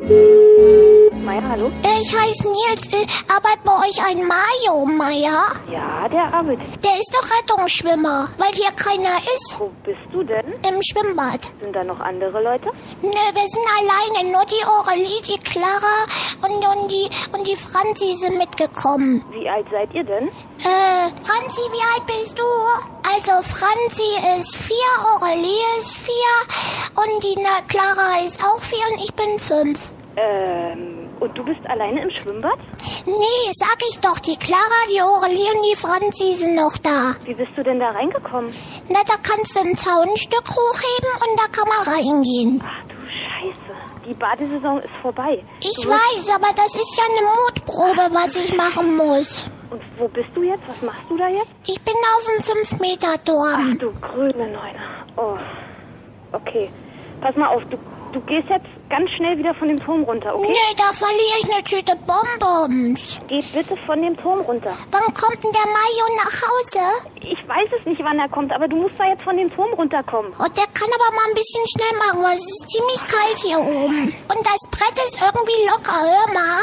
Meier, hallo? Ich heiße Nils. Arbeitet bei euch ein Mario Meier? Ja, der arbeitet. Der ist doch Rettungsschwimmer, weil hier keiner ist. Wo bist du denn? Im Schwimmbad. Sind da noch andere Leute? Nö, wir sind alleine. Nur die Aurelie, die Clara und die Franzi sind mitgekommen. Wie alt seid ihr denn? Franzi, wie alt bist du? Also Franzi ist 4, Aurelie ist 4 und die Clara ist auch 4 und ich bin 5. Und du bist alleine im Schwimmbad? Nee, sag ich doch, die Clara, die Aurelie und die Franzi sind noch da. Wie bist du denn da reingekommen? Na, da kannst du ein Zaunstück hochheben und da kann man reingehen. Ach du Scheiße, die Badesaison ist vorbei. Ich weiß, aber das ist ja eine Mutprobe, was ich machen muss. Und wo bist du jetzt? Was machst du da jetzt? Ich bin auf dem 5-Meter-Turm. Ach du grüne Neune. Oh, okay. Pass mal auf, du gehst jetzt ganz schnell wieder von dem Turm runter, okay? Nee, da verliere ich eine Tüte Bonbons. Geh bitte von dem Turm runter. Wann kommt denn der Mario nach Hause? Ich weiß es nicht, wann er kommt, aber du musst da jetzt von dem Turm runterkommen. Oh, der kann aber mal ein bisschen schnell machen, weil es ist ziemlich kalt hier oben. Und das Brett ist irgendwie locker, hör mal.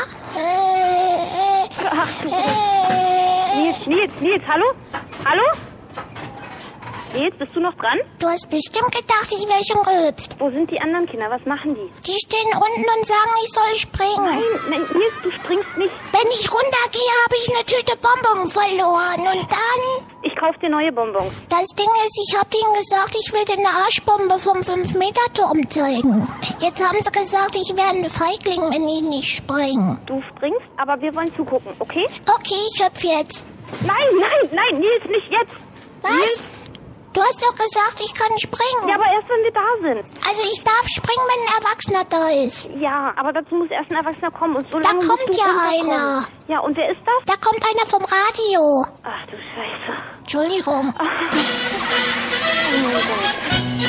Ach du Nils, hallo? Hallo? Nils, bist du noch dran? Du hast bestimmt gedacht, ich wäre schon gehüpft. Wo sind die anderen Kinder? Was machen die? Die stehen unten und sagen, ich soll springen. Nein, Nils, du springst nicht. Wenn ich runtergehe, habe ich eine Tüte Bonbon verloren. Und dann... Ich kauf dir neue Bonbons. Das Ding ist, ich habe denen gesagt, ich will dir eine Arschbombe vom 5-Meter-Turm zeigen. Jetzt haben sie gesagt, ich wäre ein Feigling, wenn ich nicht springe. Du springst, aber wir wollen zugucken, okay? Okay, ich hüpf jetzt. Nein, Nils, nicht jetzt. Was? Nils? Du hast doch gesagt, ich kann springen. Ja, aber erst, wenn wir da sind. Also ich darf springen, wenn ein Erwachsener da ist. Ja, aber dazu muss erst ein Erwachsener kommen. Und so Da lange kommt musst du ja runterkommen. einer. Ja, und wer ist das? Da kommt einer vom Radio. Ach du Scheiße. Entschuldigung. Oh mein Gott.